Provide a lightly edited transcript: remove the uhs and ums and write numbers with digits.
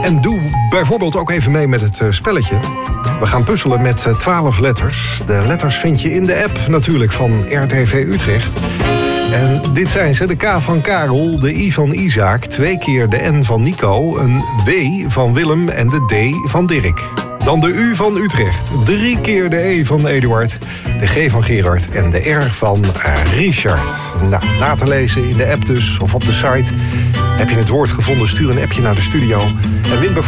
En doe bijvoorbeeld ook even mee met het spelletje. We gaan puzzelen met 12 letters. De letters vind je in de app natuurlijk van RTV Utrecht. En dit zijn ze: de K van Karel, de I van Isaac, 2 keer de N van Nico, een W van Willem en de D van Dirk. Dan de U van Utrecht, 3 keer de E van Eduard, de G van Gerard en de R van Richard. Nou, na te lezen in de app dus, of op de site. Heb je het woord gevonden, stuur een appje naar de studio. En win bijvoorbeeld